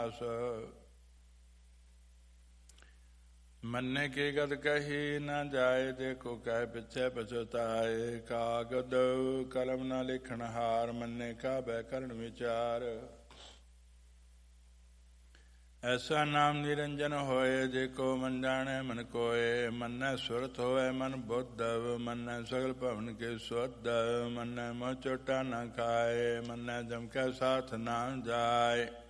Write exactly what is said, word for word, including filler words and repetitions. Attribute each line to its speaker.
Speaker 1: ਨਾਸ। ਮੰਨੇ ਕੀ ਗਦ ਕਹੀ ਨਾ ਜਾਏ, ਦੇਖੋ ਕਹਿ ਪਿੱਛੇ ਪਛਤਾਏ। ਕਾਗਦ ਕਲਮ ਨਾ ਲਿਖਣ ਹਾਰ, ਮੰਨੇ ਕਾ ਬੈ ਕਰਨ ਵਿਚਾਰ। ਐਸਾ ਨਾਮ ਨਿਰੰਜਨ ਹੋਏ, ਦੇਖੋ ਮਨ ਜਾਣੇ ਮਨ ਕੋਏ। ਮੰਨੈ ਸੁਰਤ ਹੋਏ ਮਨ ਬੁੱਧ, ਮੰਨੈ ਸਗਲ ਭਵਨ ਕੇ ਸੁਧ। ਮੰਨੈ ਮੋਹ ਚੋਟਾ ਨਾ ਖਾਏ, ਮੰਨੈ ਜਮ ਕੈ ਸਾਥ ਨਾ ਜਾਏ।